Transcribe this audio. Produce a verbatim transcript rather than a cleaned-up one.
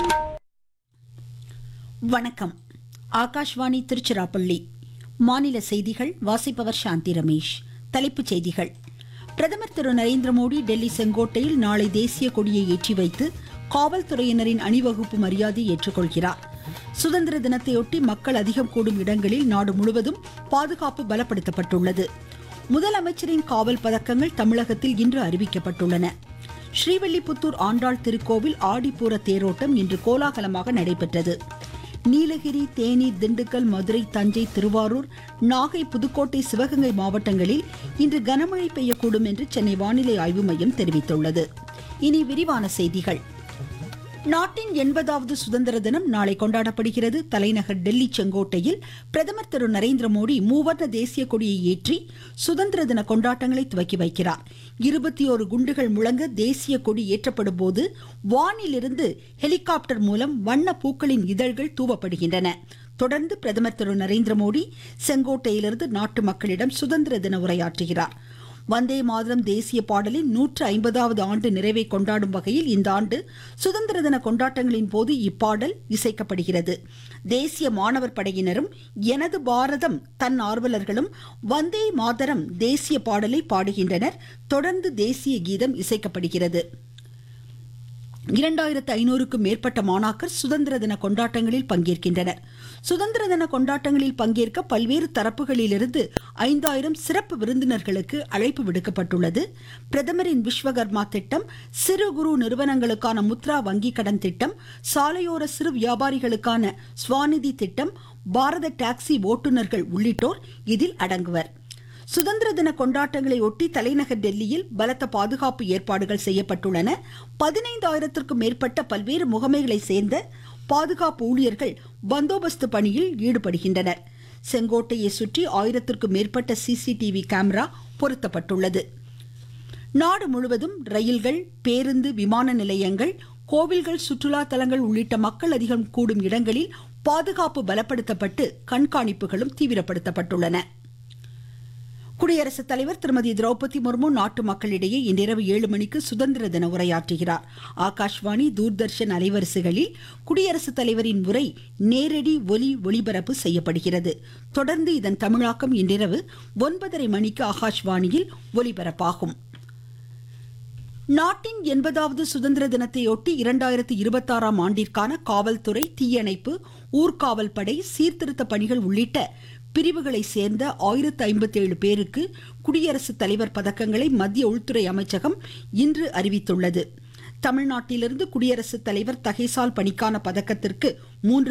வணக்கம். ஆகாஷ்வாணி திருச்சிராப்பள்ளி. மாநில செய்திகள் வாசிப்பவர் சாந்தி ரமேஷ். தலைப்புச் செய்திகள். பிரதமர் திரு நரேந்திர மோடி டெல்லி செங்கோட்டையில் நாளை தேசிய கொடியை ஏற்றி வைத்து காவல்துறையினரின் அணிவகுப்பு மரியாதை ஏற்றுக்கொள்கிறார். சுதந்திர தினத்தையொட்டி மக்கள் அதிகம் கூடும் இடங்களில் நாடு முழுவதும் பாதுகாப்பு பலப்படுத்தப்பட்டுள்ளது. முதலமைச்சரின் காவல் பதக்கங்கள் தமிழகத்தில் இன்று அறிவிக்கப்பட்டுள்ளன. ஸ்ரீவில்லிபுத்தூர் ஆண்டாள் திருக்கோவில் ஆடிப்பூர தேரோட்டம் இன்று கோலாகலமாக நடைபெற்றது. நீலகிரி, தேனி, திண்டுக்கல், மதுரை, தஞ்சை, திருவாரூர், நாகை, புதுக்கோட்டை, சிவகங்கை மாவட்டங்களில் இன்று கனமழை பெய்யக்கூடும் என்று சென்னை வானிலை ஆய்வு மையம் தெரிவித்துள்ளது. இனி விரிவான செய்திகள். நாட்டின் எண்பதாவது சுதந்திர தினம் நாளை கொண்டாடப்படுகிறது. தலைநகர் டெல்லி செங்கோட்டையில் பிரதமர் திரு நரேந்திர மோடி மூவர்ண தேசிய கொடியை ஏற்றி சுதந்திர தின கொண்டாட்டங்களை துவக்கி வைக்கிறார். இருபத்தி ஒரு குண்டுகள் முழங்க தேசிய கொடி ஏற்றப்படும் போது வானிலிருந்து ஹெலிகாப்டர் மூலம் வண்ண பூக்களின் இதழ்கள் தூவப்படுகின்றன. தொடர்ந்து பிரதமர் திரு நரேந்திர மோடி செங்கோட்டையிலிருந்து நாட்டு மக்களிடம் சுதந்திர தின உரையாற்றுகிறார். வந்தே மாதரம் தேசிய பாடலின் நூற்று ஐம்பதாவது ஆண்டு நிறைவை கொண்டாடும் வகையில் இந்த ஆண்டு சுதந்திர தின கொண்டாட்டங்களின் போது இப்பாடல் இசைக்கப்படுகிறது. தேசிய மாணவர் படையினரும் எனது பாரதம் தன் ஆர்வலர்களும் வந்தே மாதரம் தேசிய பாடலை பாடுகின்றனர். தொடர்ந்து தேசிய கீதம் இசைக்கப்படுகிறது. இரண்டாயிரத்து ஐநூறுக்கும் மேற்பட்ட மாணாக்கர் சுதந்திர தின கொண்டாட்டங்களில் பங்கேற்கின்றனர். சுதந்திர தின கொண்டாட்டங்களில் பங்கேற்க பல்வேறு தரப்புகளிலிருந்து ஐந்தாயிரம் சிறப்பு விருந்தினர்களுக்கு அழைப்பு விடுக்கப்பட்டுள்ளது. பிரதமரின் விஸ்வகர்மா திட்டம், சிறு குறு நிறுவனங்களுக்கான முத்ரா வங்கி கடன் திட்டம், சாலையோர சிறு வியாபாரிகளுக்கான ஸ்வாநிதி திட்டம், பாரத டாக்ஸி ஓட்டுநர்கள் உள்ளிட்டோர் இதில் அடங்குவர். சுதந்திர தின கொண்டாட்டங்களை ஒட்டி தலைநகர் டெல்லியில் பலத்த பாதுகாப்பு ஏற்பாடுகள் செய்யப்பட்டுள்ளன. பதினைந்தாயிரத்திற்கும் மேற்பட்ட பல்வேறு முகமைகளை சேர்ந்த பாதுகாப்பு ஊழியர்கள் பந்தோபஸ்து பணியில் ஈடுபடுகின்றனர். செங்கோட்டையை சுற்றி ஆயிரத்திற்கும் மேற்பட்ட சிசிடிவி கேமரா பொருத்தப்பட்டுள்ளது. நாடு முழுவதும் ரயில்கள், பேருந்து, விமான நிலையங்கள், கோவில்கள், சுற்றுலா தலங்கள் உள்ளிட்ட மக்கள் அதிகம் கூடும் இடங்களில் பாதுகாப்பு பலப்படுத்தப்பட்டு கண்காணிப்புகளும் தீவிரப்படுத்தப்பட்டுள்ளன. குடியரசுத் தலைவர் திருமதி திரௌபதி முர்மு நாட்டு மக்களிடையே இன்றிரவு ஏழு மணிக்கு சுதந்திர தின உரையாற்றுகிறார். ஆகாஷ்வாணி, தூர்தர்ஷன் அலைவரிசைகளில் குடியரசுத் தலைவரின் உரை நேரடி ஒலி ஒளிபரப்பு செய்யப்படுகிறது. தொடர்ந்து இதன் தமிழாக்கம் இன்றிரவு ஒன்பதரை மணிக்கு ஆகாஷ்வாணியில் ஒலிபரப்பாகும். நாட்டின் எண்பதாவது சுதந்திர தினத்தையொட்டி இரண்டாயிரத்து இருபத்தாறாம் ஆண்டிற்கான காவல்துறை, தீயணைப்பு, ஊர்காவல் படை, சீர்திருத்த பணிகள் உள்ளிட்ட பிரிவுகளை சேர்ந்த ஆயிரத்து ஐம்பத்தி ஏழு பேருக்கு குடியரசுத் தலைவர் பதக்கங்களை மத்திய உள்துறை அமைச்சகம் இன்று அறிவித்துள்ளது. தமிழ்நாட்டிலிருந்து குடியரசுத் தலைவர் தகைசால் பணிக்கான பதக்கத்திற்கு மூன்று